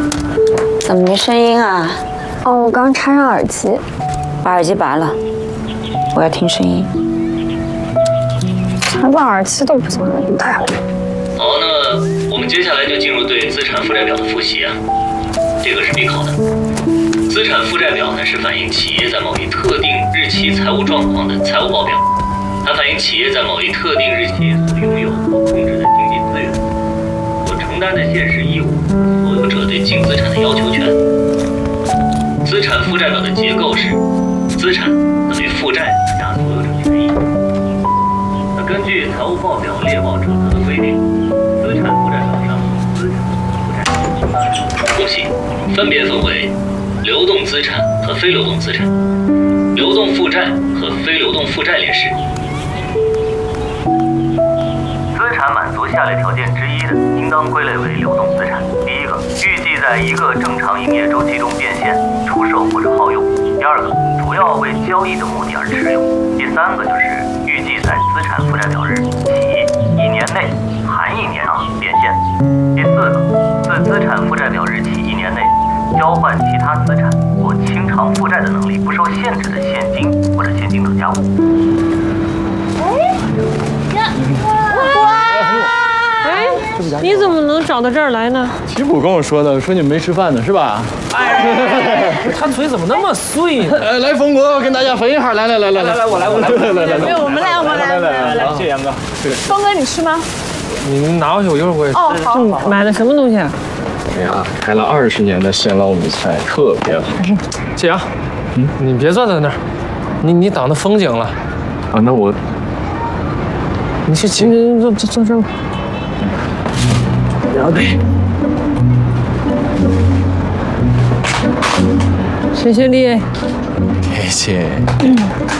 怎么没声音啊？ 哦，我刚插上耳机， 把耳机拔了，我要听声音。 插上耳机都不想用它。 好，那么我们接下来就进入对资产负债表的复习啊，这个是必考的。资产负债表呢是反映企业在某一特定日期财务状况的财务报表，它反映企业在某一特定日期所拥有或控制的经济资源、所承担的现实义务、所有者对净资产的要求权。资产负债表的结构是：资产等于负债加所有者权益。那根据财务报表列报准则的规定，资产负债表上资产和负债东西分别分为流动资产和非流动资产、流动负债和非流动负债列示。资产满足下列条件之一的，应当归类为流动资产。第一个，预计在一个正常营业周期中变现、出售或者耗用；第二个，主要为交易的目的而持有；第三个就是预计在资产负债表日起1年内含1年变现；第四个，自资产负债表日起1年内交换其他资产或清偿负债的能力不受限制的现金或者现金等价物。 你怎么能找到这儿来呢？ 吉普跟我说的，说你们没吃饭呢，是吧？ 哎，他嘴怎么那么碎呢？ 来，冯国跟大家分一下，来， 我来， 没有，我们来， 谢谢杨哥。 峰哥，你吃吗？ 你拿回去，我一会儿会。 哦，好。买的什么东西啊？ 哎呀，开了20年的鲜捞米菜，特别好。 谢阳，你别坐在那儿，你挡着风景了。 啊，那我， 你去坐这儿。谢谢你。 谢谢。